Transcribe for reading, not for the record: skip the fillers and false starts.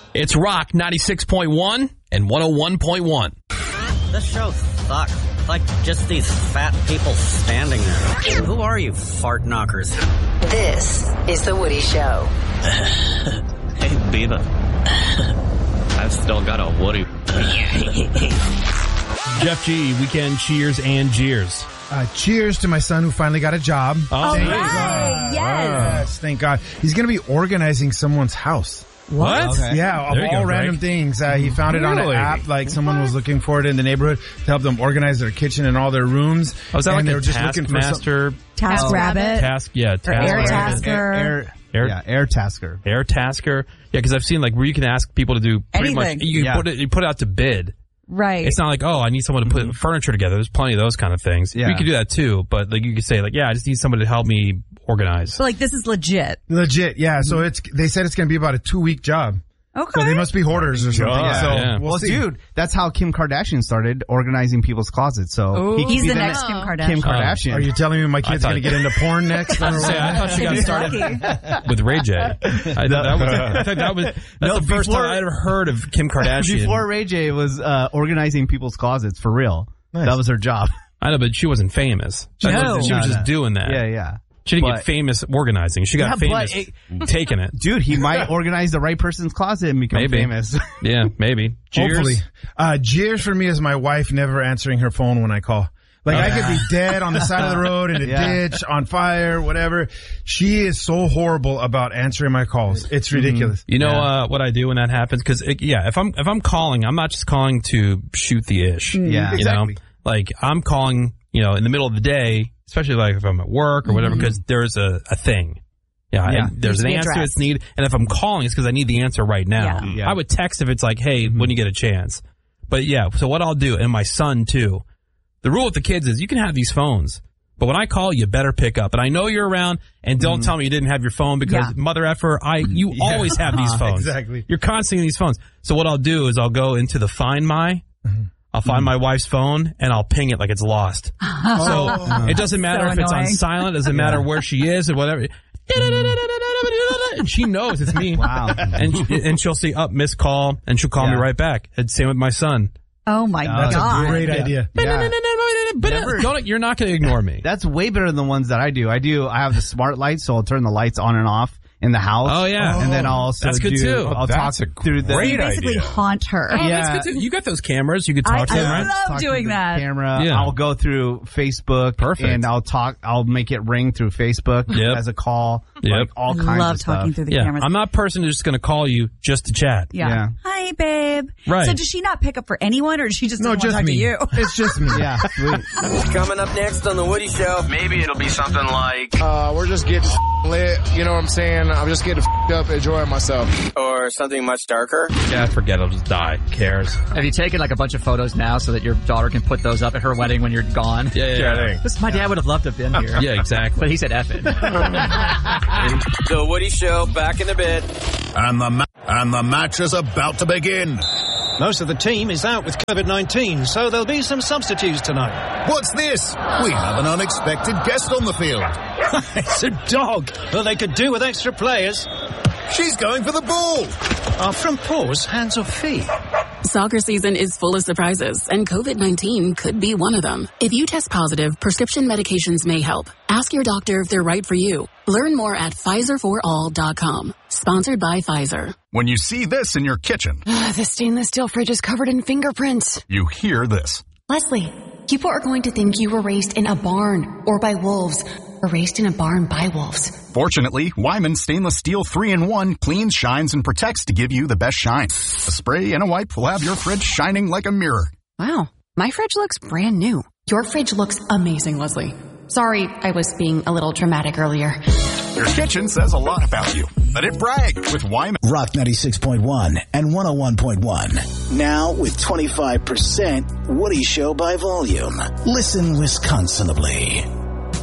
It's Rock 96.1 and 101.1. This show sucks. It's like just these fat people standing there. Who are you, fart knockers? This is The Woody Show. Hey, Beaver. I've still got a Woody. Jeff G, weekend cheers and jeers. Cheers to my son who finally got a job. Oh, thank nice. God. Yes. Thank God. He's going to be organizing someone's house. What? Okay. Yeah, of There you all go, random Greg. things. He found it on an Really? app, like someone was looking for it in the neighborhood to help them organize their kitchen and all their rooms. Oh, is that and like they a were just looking for Taskmaster? TaskRabbit. Taskmaster. AirTasker. AirTasker. Yeah, because I've seen like where you can ask people to do pretty Anything. much. You put it out to bid. Right. It's not like, oh, I need someone to put furniture together. There's plenty of those kind of things. Yeah. You could do that too, but like you could say like, yeah, I just need somebody to help me organize. So, like, this is legit. Legit, yeah. So they said it's going to be about a 2-week job. Okay. So they must be hoarders or something. Yeah. So Yeah. we'll see. Dude, that's how Kim Kardashian started organizing people's closets. So he could He's be the next Kim Kardashian. Kim Kardashian. Are you telling me my kid's going to get into porn next? I thought she got started with Ray J. That's the first time I ever heard of Kim Kardashian. Before Ray J was organizing people's closets for real. Nice. That was her job. I know, but she wasn't famous. She was just doing that. Yeah. She didn't get famous organizing. She got famous taking it. Dude, he might organize the right person's closet and become famous. Yeah, maybe. Cheers. Hopefully. Cheers for me is my wife never answering her phone when I call. Like, I could be dead on the side of the road, in a ditch, on fire, whatever. She is so horrible about answering my calls. It's ridiculous. You know what I do when that happens? Because if I'm calling, I'm not just calling to shoot the ish. Yeah, exactly. You know, like I'm calling, in the middle of the day, especially like if I'm at work or whatever, because there's a thing. Yeah, and there's an answer that's needed, and if I'm calling, it's because I need the answer right now. Yeah. I would text if it's like, hey, when you get a chance. But yeah, so what I'll do, and my son too. The rule with the kids is you can have these phones, but when I call, you better pick up. And I know you're around, and don't tell me you didn't have your phone because mother effer, you always have these phones. Exactly. You're constantly in these phones. So what I'll do is I'll go into the Find My. I'll find my wife's phone and I'll ping it like it's lost. So it doesn't matter if it's on silent. It doesn't matter where she is or whatever. And she knows it's me. Wow. And she'll see missed call and she'll call me right back. And same with my son. Oh, my God. That's a great idea. You're not going to ignore me. That's way better than the ones that I do. I have the smart lights, so I'll turn the lights on and off in the house. Oh, yeah. And then I'll also That's good, too. I'll That's talk a through the great You basically idea. haunt her. That's good too. You got those cameras. You could talk to them, right? I love doing that. Camera. Yeah. I'll go through Facebook. Perfect. And I'll make it ring through Facebook as a call. Yep. Like all I kinds love of stuff. talking through the Yeah, cameras. I'm not a person who's just going to call you just to chat. Yeah. Hi, babe. Right. So does she not pick up for anyone, or does she just No, want to just talk me. to you? It's just me. Yeah. Sweet. Coming up next on The Woody Show. Maybe it'll be something like, we're just getting lit, you know what I'm saying? I'm just getting up, enjoying myself. Or something much darker. Yeah, forget it. I'll just die. Who cares? Have you taken like a bunch of photos now so that your daughter can put those up at her wedding when you're gone? Yeah. My dad would have loved to have been here. Yeah, exactly. But he said F it. The Woody Show, back in a bit. And the match is about to begin. Most of the team is out with COVID-19, so there'll be some substitutes tonight. What's this? We have an unexpected guest on the field. It's a dog. Well, they could do with extra players. She's going for the ball. Our front paws, hands or feet. Soccer season is full of surprises, and COVID-19 could be one of them. If you test positive, prescription medications may help. Ask your doctor if they're right for you. Learn more at PfizerForAll.com. Sponsored by Pfizer. When you see this in your kitchen, The stainless steel fridge is covered in fingerprints. you hear this. Leslie, people are going to think you were raised in a barn or by wolves, or raised in a barn by wolves. Fortunately, Wyman Stainless Steel 3-in-1 cleans, shines, and protects to give you the best shine. A spray and a wipe will have your fridge shining like a mirror. Wow, my fridge looks brand new. Your fridge looks amazing, Leslie. Sorry, I was being a little dramatic earlier. Your kitchen says a lot about you. Let it brag with Wyman. Rock 96.1 and 101.1. Now with 25% Woody Show by volume. Listen Wisconsinably.